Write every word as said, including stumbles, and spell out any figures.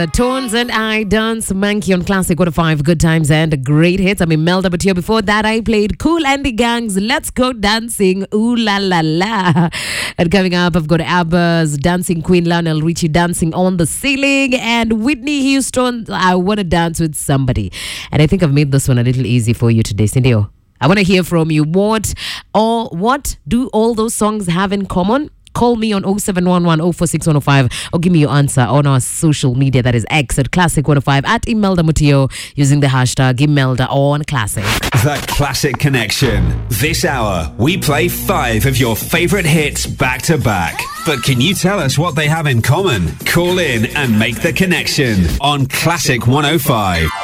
Tones and I Dance Monkey on Classic one oh five. Good times and great hits. I mean, Melda, but here before that, I played Cool and the Gang's Let's Go Dancing. Ooh la la la. And coming up, I've got ABBA's Dancing Queen, Lionel Richie Dancing on the Ceiling, and Whitney Houston, I Want to Dance with Somebody. And I think I've made this one a little easy for you today, Cindy. I want to hear from you. What or what do all those songs have in common? Call me on oh seven one one, oh four six one oh five or give me your answer on our social media. That is X at Classic one oh five, at Imelda Mutio, using the hashtag Imelda on Classic. The Classic Connection. This hour, we play five of your favourite hits back to back. But can you tell us what they have in common? Call in and make the connection on Classic one oh five.